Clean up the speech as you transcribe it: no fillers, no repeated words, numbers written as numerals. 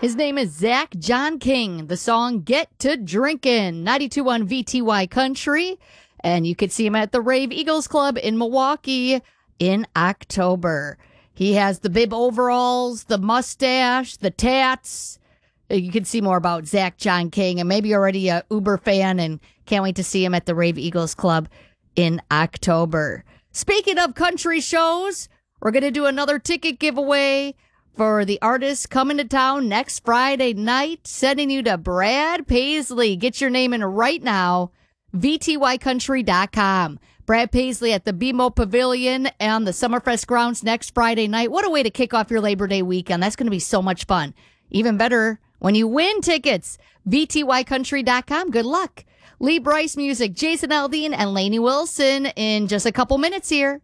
His name is Zach John King. The song Get to Drinkin', 92.1 VTY Country. And you could see him at the Rave Eagles Club in Milwaukee in October. He has the bib overalls, the mustache, the tats. You can see more about Zach John King, and maybe you're already a Uber fan and can't wait to see him at the Rave Eagles Club in October. Speaking of country shows, we're going to do another ticket giveaway for the artist coming to town next Friday night, sending you to Brad Paisley. Get your name in right now, VTYcountry.com. Brad Paisley at the BMO Pavilion on the Summerfest grounds next Friday night. What a way to kick off your Labor Day weekend. That's going to be so much fun. Even better when you win tickets. VTYcountry.com. Good luck. Lee Bryce Music, Jason Aldean, and Lainey Wilson in just a couple minutes here.